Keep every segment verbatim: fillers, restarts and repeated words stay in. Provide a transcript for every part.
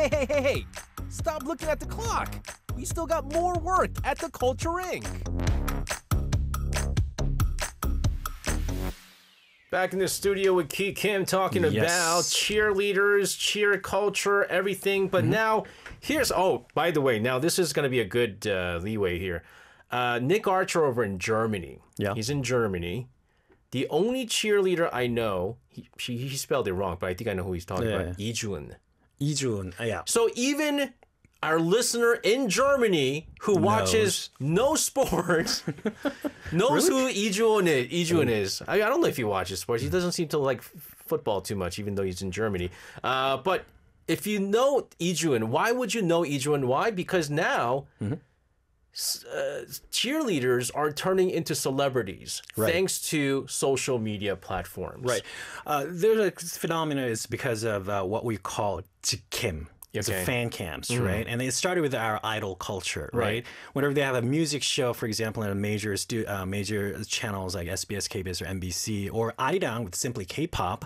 Hey, hey, hey, hey! Stop looking at the clock! We still got more work at the Culture Incorporated. Back in the studio with Ki Kim talking Yes. about cheerleaders, cheer culture, everything. But mm-hmm. now, here's, oh, by the way, now this is going to be a good uh, leeway here. Uh, Nick Archer over in Germany. Yeah. He's in Germany. The only cheerleader I know, he, she, he spelled it wrong, but I think I know who he's talking yeah. about. Lee Jun. Lee Jun, yeah. So even our listener in Germany who knows. watches no sports knows really? who Lee Jun is. Lee Jun is. I, I don't know if he watches sports. He doesn't seem to like f- football too much, even though he's in Germany. Uh, but if you know Lee Jun, why would you know Lee Jun? Why? Because now mm-hmm. uh, cheerleaders are turning into celebrities right. thanks to social media platforms. Right. Uh, there's a phenomenon is because of uh, what we call Jikim. It's okay. a fan camps, mm-hmm. right? And it started with our idol culture, right? right? Whenever they have a music show, for example, in a major stu- uh, major channels like S B S, K B S, or N B C, or Arirang with simply K-pop,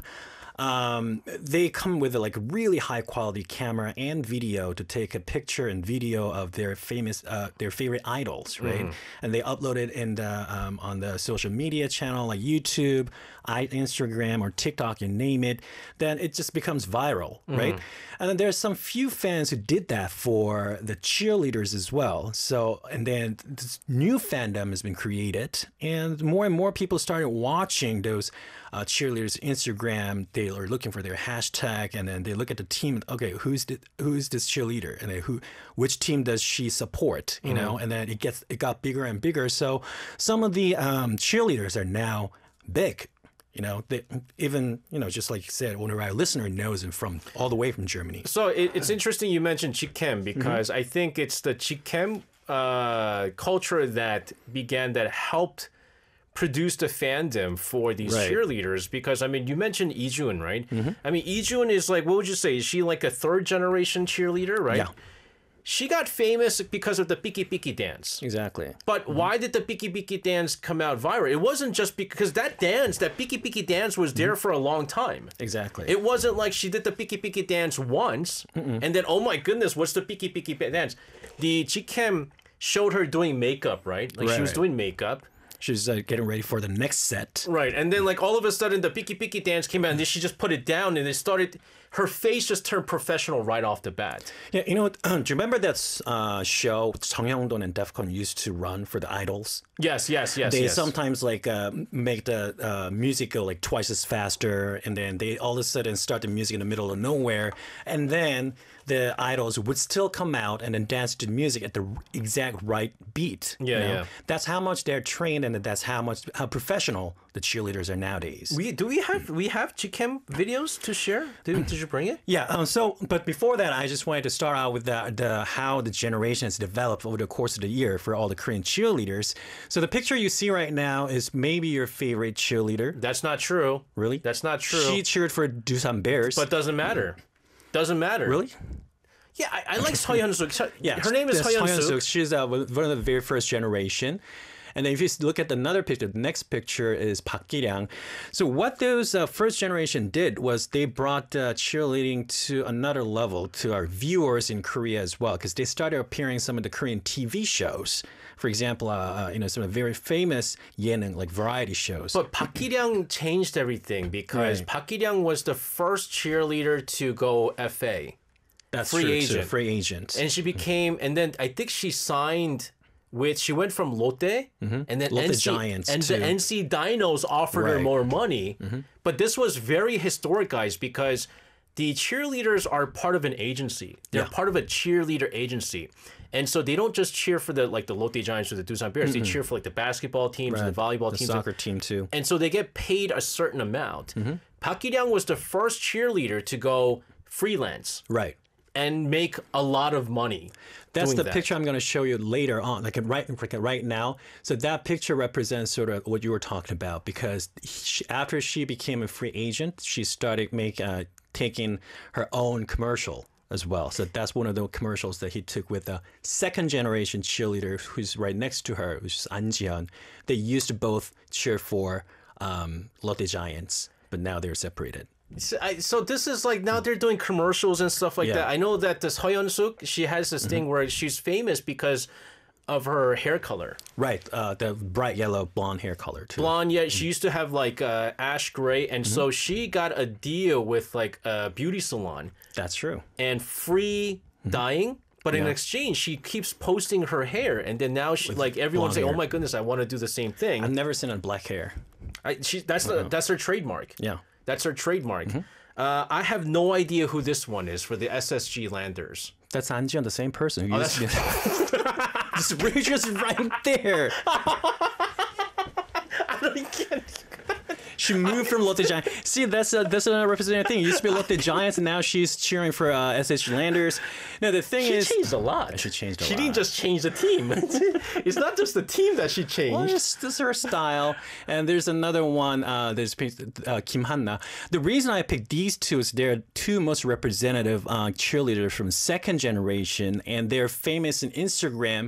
um, they come with a like really high quality camera and video to take a picture and video of their famous, uh, their favorite idols, right? Mm. And they upload it in the, um, on the social media channel like YouTube, I, Instagram, or TikTok, you name it. Then it just becomes viral, mm. right? And then there's some few fans who did that for the cheerleaders as well. So, and then this new fandom has been created, and more and more people started watching those uh, cheerleaders' Instagram. They are looking for their hashtag, and then they look at the team. Okay, who's the, who's this cheerleader, and then who, which team does she support? You mm-hmm. know, and then it gets it got bigger and bigger. So some of the um, cheerleaders are now big. You know, they, even, you know, just like you said, one of our listener knows him from all the way from Germany. So it, it's interesting you mentioned Jikem because mm-hmm. I think it's the Jikem uh, culture that began that helped produce the fandom for these right. cheerleaders. Because, I mean, you mentioned Lee Jun, right? Mm-hmm. I mean, Lee Jun is like, what would you say? Is she like a third generation cheerleader, right? Yeah. She got famous because of the Piki Piki dance. Exactly. But mm-hmm. why did the Piki Piki dance come out viral? It wasn't just because that dance, that Piki Piki dance was there mm-hmm. for a long time. Exactly. It wasn't like she did the Piki Piki dance once Mm-mm. and then, oh my goodness, what's the Piki Piki dance? The Jikem showed her doing makeup, right? Like right. she was doing makeup. She's uh, getting ready for the next set. Right. And then like all of a sudden the Piki Piki dance came out and then she just put it down and it started, her face just turned professional right off the bat. Yeah, you know, do you remember that uh, show Jung Hyung-don and Defcon used to run for the idols? Yes, yes, yes, They yes. sometimes like uh, make the uh, music go like twice as faster, and then they all of a sudden start the music in the middle of nowhere, and then the idols would still come out and then dance to the music at the exact right beat. Yeah, you know? yeah. That's how much they're trained, and that's how much how professional the cheerleaders are nowadays. We do we have we have Jikem videos to share? Did, did you bring it? Yeah. Um, so, but before that, I just wanted to start out with the, the how the generation has developed over the course of the year for all the Korean cheerleaders. So the picture you see right now is maybe your favorite cheerleader. That's not true. Really? That's not true. She cheered for Doosan Bears. But doesn't matter. Doesn't matter. Really? Yeah, I, I like Seo Hyun-suk. Yeah, her name is Seo Hyun-suk. She's uh, one of the very first generation. And then if you look at another picture, the next picture is Park Ki-ryang. So what those uh, first generation did was they brought uh, cheerleading to another level to our viewers in Korea as well, because they started appearing in some of the Korean T V shows. For example, uh, uh, you know, some of the very famous yeonang, like variety shows. But Park Ki-ryang changed everything because Right. Park Ki-ryang was the first cheerleader to go F A. That's free true, agent. Too, free agent. And she became, and then I think she signed with, she went from Lotte, mm-hmm. and then Lotte N C, Giants, and too. the N C Dinos offered her Right. more money. Mm-hmm. But this was very historic, guys, because the cheerleaders are part of an agency. They're Yeah. part of a cheerleader agency. And so they don't just cheer for the like the Lotte Giants or the Doosan Bears. Mm-hmm. They cheer for like the basketball teams Right. and the volleyball the teams. soccer team too. And so they get paid a certain amount. Mm-hmm. Park Ki-ryang was the first cheerleader to go freelance. Right. And make a lot of money. That's doing the that. picture I'm going to show you later on, like right, like right now. So that picture represents sort of what you were talking about, because she, after she became a free agent, she started make uh, taking her own commercial as well. So that's one of the commercials that he took with a second generation cheerleader who's right next to her, which is An Ji-hyun. They used to both cheer for um, Lotte Giants, but now they're separated. So, I, so this is like now they're doing commercials and stuff like Yeah. that. I know that this Hyeon Suk, she has this thing where she's famous because of her hair color. Right, uh, the bright yellow blonde hair color too. Blonde, yeah, she used to have like uh, ash gray, and so she got a deal with like a beauty salon That's true. and free dyeing. But in Yeah. exchange, she keeps posting her hair, and then now she like everyone's blonde saying, "Oh hair. my goodness, I want to do the same thing." I've never seen a black hair. I, she, that's the, that's her trademark. Yeah. That's her trademark. Uh, I have no idea who this one is for the S S G Landers. That's Anjian, the same person. Who Oh, used to be... just, we're just right there. I don't get She moved from Lotte Giants. See, that's a, that's another representative thing. It used to be Lotte Giants, and now she's cheering for uh, S S G Landers. Now, the thing She is... changed a lot. She changed a She lot. didn't just change the team. It's not just the team that she changed. Well, this, this is her style. And there's another one, uh, there's uh, Kim Hanna. The reason I picked these two is they're two most representative uh, cheerleaders from second generation, and they're famous in Instagram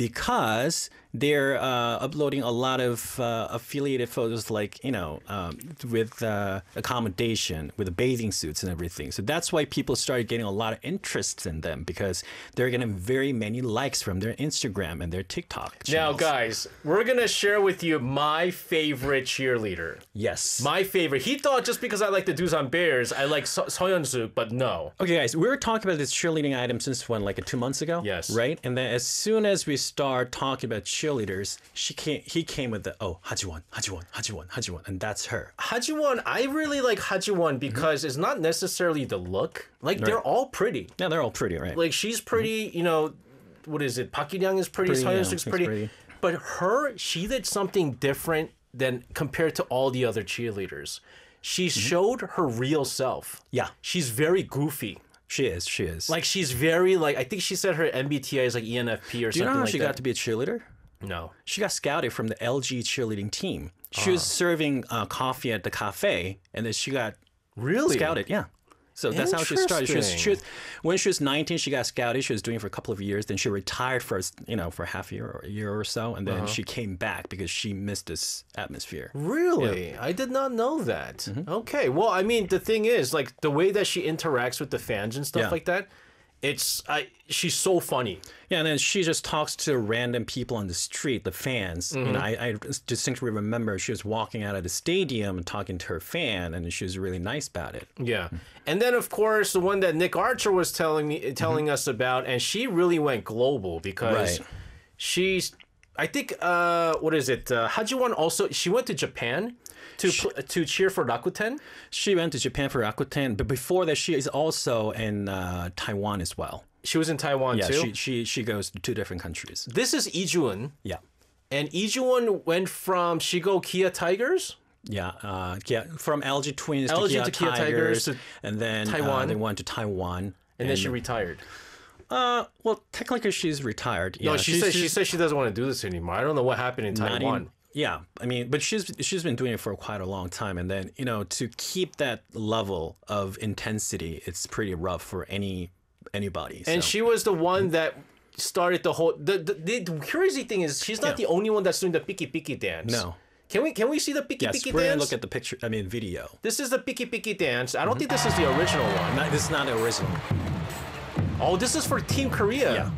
because they're uh, uploading a lot of uh, affiliated photos, like, you know, um, with uh, accommodation, with the bathing suits and everything. So that's why people started getting a lot of interest in them, because they're getting very many likes from their Instagram and their TikTok Now, channels. guys, we're going to share with you my favorite cheerleader. Yes. My favorite. He thought just because I like the Doosan Bears, I like So- Soyeon Suk, but no. Okay, guys, we were talking about this cheerleading item since when, like two months ago? Yes. Right? And then as soon as we start talking about cheerleaders, she came, he came with the, oh, Hajiwon, Hajiwon, Hajiwon, Hajiwon, and that's her. Hajiwon, I really like Hajiwon because it's not necessarily the look. Like, they're all pretty. Yeah, they're all pretty, right? Like, she's pretty, you know, what is it? Park Young is pretty, Pretty, Soyeon yeah, Suk's she's pretty. pretty. But her, she did something different than compared to all the other cheerleaders. She showed her real self. Yeah. She's very goofy. She is, she is. Like, she's very, like, I think she said her M B T I is like E N F P or do you something know how like she that. got to be a cheerleader? No. She got scouted from the L G cheerleading team. She was serving uh, coffee at the cafe, and then she got Really? scouted. Yeah. So that's how she started. She was, she was, when she was nineteen, she got scouted. She was doing it for a couple of years. Then she retired for, you know, for half a year or a year or so. And then she came back because she missed this atmosphere. Really? I did not know that. Mm-hmm. Okay. Well, I mean, the thing is, like, the way that she interacts with the fans and stuff Yeah. like that, it's, I, she's so funny. Yeah, and then she just talks to random people on the street, the fans. You know, I, I distinctly remember she was walking out of the stadium and talking to her fan, and she was really nice about it. Yeah. And then, of course, the one that Nick Archer was telling me, telling us about, and she really went global because Right. she's, I think, uh, what is it? Uh, Hajiwon also, she went to Japan to pl- to cheer for Rakuten. She went to Japan for Rakuten, but before that, she is also in uh, Taiwan as well. She was in Taiwan Yeah, too. she, she she goes to two different countries. This is Ijuun. Yeah. And Ijuun went from Shigo Kia Tigers. Yeah, uh, yeah, from L G Twins L G to Kia, to Kia Tigers, Tigers to and then Taiwan. Uh, they went to Taiwan, And then she retired. uh, well, technically she's retired. Yeah, No, she she's- said she she's said she doesn't want to do this anymore. I don't know what happened in not Taiwan. in- yeah, I mean, but she's she's been doing it for quite a long time, and then you know to keep that level of intensity, it's pretty rough for any anybody. And so. she was the one that started the whole. The the, the crazy thing is she's not Yeah. the only one that's doing the picky picky dance. No. Can we can we see the picky Yes, picky we're dance? gonna look at the picture. I mean, video. This is the picky picky dance. I don't think this is the original one. Not, this is not the original. Oh, this is for Team Korea. Yeah.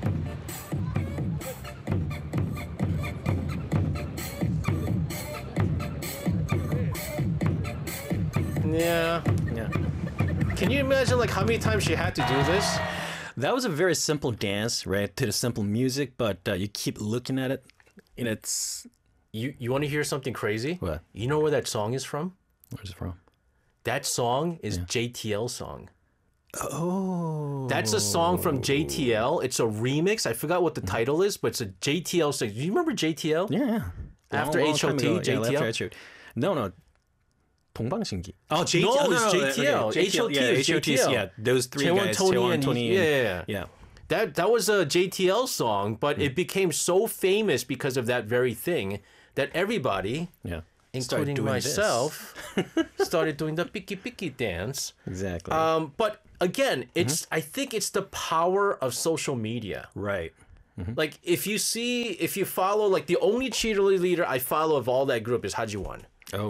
Yeah. Yeah. Can you imagine like how many times she had to do this? That was a very simple dance, right? To the simple music, but uh, you keep looking at it, and it's You you want to hear something crazy? What? You know where that song is from? where's it from? That song is J T L song. Oh, That's a song from J T L. It's a remix. I forgot what the title is, but it's a J T L song. Do you remember J T L? yeah. yeah. After Long, long H O T, time ago. J T L? Yeah, after H O T. No, no. 동방신기. Oh, J T L. No, it's J T L. okay. H O T yeah, is H O T 's, J T L. yeah, those three Taewon, guys. Tony, Taewon, and- Tony, yeah, and- yeah, yeah. That that was a J T L song, but it became so famous because of that very thing that everybody, Yeah. including Started doing this. myself, started doing the picky picky dance. Exactly. Um, but again, it's Mm-hmm. I think it's the power of social media. right. Like if you see, if you follow, like the only cheerleader leader I follow of all that group is Hajiwon. Oh.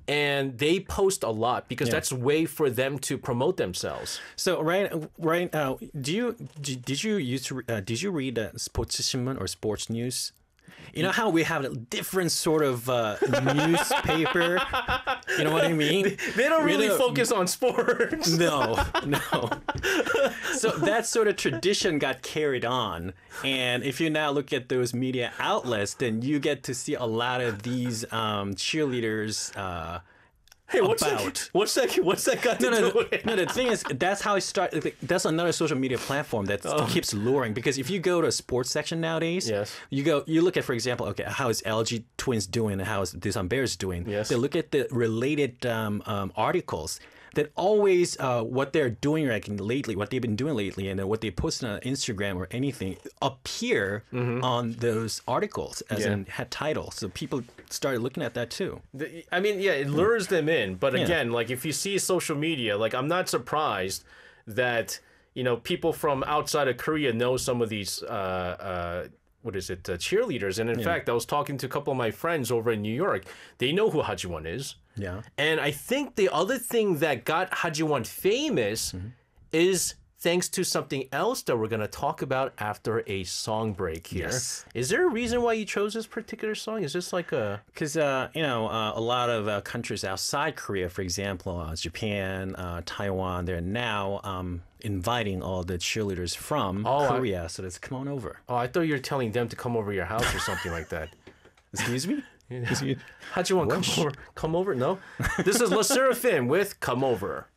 and they post a lot because Yeah. that's a way for them to promote themselves. So right, right now, do you did you used to uh, did you read uh, sports 신문 or sports news? You know how we have a different sort of uh, newspaper. You know what I mean? They don't really don't- focus on sports. No, no. So that sort of tradition got carried on. And if you now look at those media outlets, then you get to see a lot of these um, cheerleaders. Uh, Hey, what's about. that? What's that? What's that got to no, do no, with it? no, the thing is, that's how it started. That's another social media platform that keeps luring. Because if you go to a sports section nowadays, Yes. you go, you look at, for example, okay, how is L G Twins doing and how is Doosan Bears doing? Yes. They look at the related um, um, articles that always uh, what they're doing like lately, what they've been doing lately, and then what they post on Instagram or anything appear on those articles as Yeah. in head titles. So people started looking at that too. The- I mean, yeah, it lures them in. But Yeah. again, like if you see social media, like I'm not surprised that, you know, people from outside of Korea know some of these, uh, uh, what is it, uh, cheerleaders. And in fact, I was talking to a couple of my friends over in New York. They know who Hajiwon is. Yeah. And I think the other thing that got Hajiwon famous Mm-hmm. is thanks to something else that we're going to talk about after a song break here. Yes. Is there a reason why you chose this particular song? Is this like a... Because, uh, you know, uh, a lot of uh, countries outside Korea, for example, uh, Japan, uh, Taiwan, they're now um, inviting all the cheerleaders from Oh, I- Korea. So let's come on over. Oh, I thought you were telling them to come over your house or something like that. Excuse me? Excuse me? How'd you want come over? Come over? No. This is Le Seraphim with "Come Over."